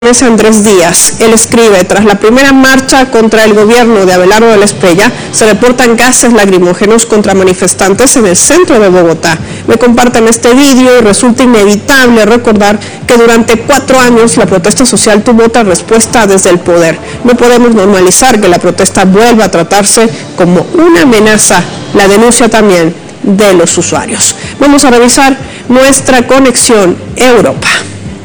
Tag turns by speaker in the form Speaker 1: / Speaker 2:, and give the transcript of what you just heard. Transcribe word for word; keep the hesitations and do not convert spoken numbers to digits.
Speaker 1: Es Andrés Díaz. Él escribe: tras la primera marcha contra el gobierno de Abelardo de la Espriella, se reportan gases lacrimógenos contra manifestantes en el centro de Bogotá. Me comparten este vídeo y resulta inevitable recordar que durante cuatro años la protesta social tuvo otra respuesta desde el poder. No podemos normalizar que la protesta vuelva a tratarse como una amenaza. La denuncia también de los usuarios. Vamos a revisar nuestra conexión Europa.